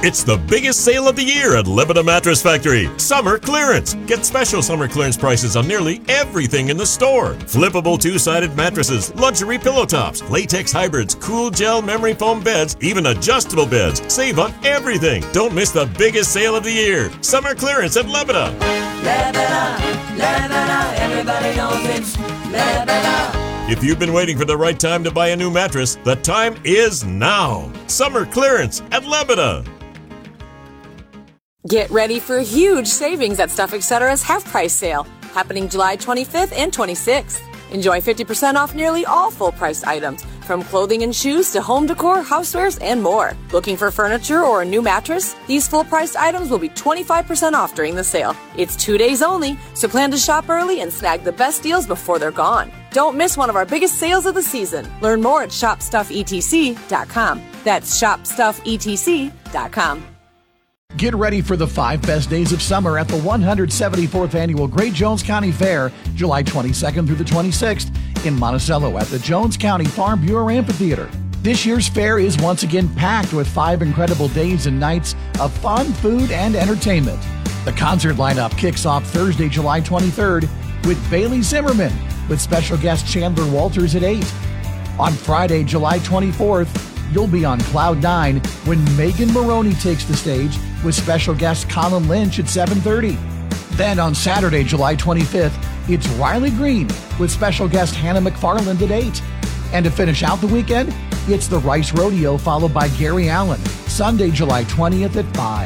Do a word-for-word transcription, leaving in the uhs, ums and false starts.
It's the biggest sale of the year at Lebeda Mattress Factory. Summer clearance. Get special summer clearance prices on nearly everything in the store. Flippable two-sided mattresses, luxury pillow tops, latex hybrids, cool gel memory foam beds, even adjustable beds. Save on everything. Don't miss the biggest sale of the year. Summer clearance at Lebeda. Lebeda, Lebeda, everybody knows it's Lebeda. If you've been waiting for the right time to buy a new mattress, the time is now. Summer clearance at Lebeda. Get ready for huge savings at Stuff Etc's half-price sale, happening July twenty-fifth and twenty-sixth. Enjoy fifty percent off nearly all full-priced items, from clothing and shoes to home decor, housewares, and more. Looking for furniture or a new mattress? These full-priced items will be twenty-five percent off during the sale. It's two days only, so plan to shop early and snag the best deals before they're gone. Don't miss one of our biggest sales of the season. Learn more at shop stuff e t c dot com. That's shop stuff e t c dot com. Get ready for the five best days of summer at the one hundred seventy-fourth Annual Great Jones County Fair, July twenty-second through the twenty-sixth in Monticello at the Jones County Farm Bureau Amphitheater. This year's fair is once again packed with five incredible days and nights of fun, food, and entertainment. The concert lineup kicks off Thursday, July twenty-third with Bailey Zimmerman with special guest Chandler Walters at eight. On Friday, July twenty-fourth, you'll be on Cloud nine when Megan Maroney takes the stage with special guest Colin Lynch at seven thirty. Then on Saturday, July twenty-fifth, it's Riley Green with special guest Hannah McFarland at eight. And to finish out the weekend, it's the Rice Rodeo followed by Gary Allen, Sunday, July twentieth at five.